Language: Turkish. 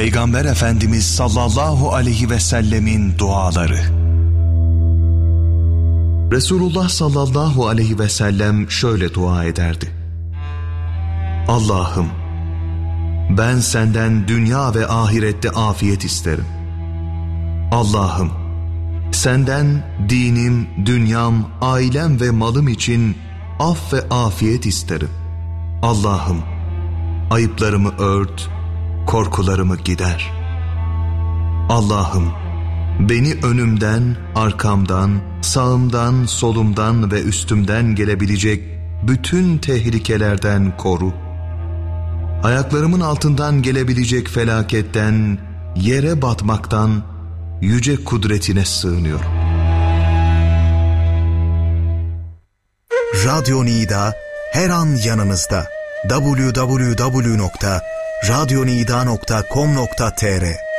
Peygamber Efendimiz sallallahu aleyhi ve sellemin duaları. Resulullah sallallahu aleyhi ve sellem şöyle dua ederdi: Allah'ım, ben senden dünya ve ahirette afiyet isterim. Allah'ım, senden dinim, dünyam, ailem ve malım için af ve afiyet isterim. Allah'ım, ayıplarımı ört, korkularımı gider. Allah'ım, beni önümden, arkamdan, sağımdan, solumdan ve üstümden gelebilecek bütün tehlikelerden koru. Ayaklarımın altından gelebilecek felaketten, yere batmaktan yüce kudretine sığınıyorum. Radyo Nida her an yanınızda. www.radyonida.com.tr